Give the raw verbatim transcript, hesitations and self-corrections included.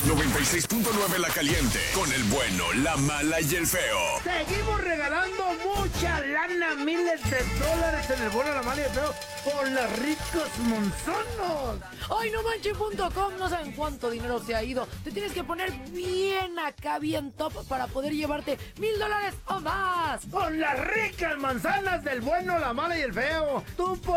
noventa y seis punto nueve La Caliente, con el bueno, la mala y el feo. Seguimos regalando mucha lana, miles de dólares en el bueno, la mala y el feo por los ricos monzonos. Ay, no manches punto com, no saben cuánto dinero se ha ido. Te tienes que poner bien acá, bien top para poder llevarte mil dólares o más. Con las ricas manzanas del bueno, la mala y el feo. Tú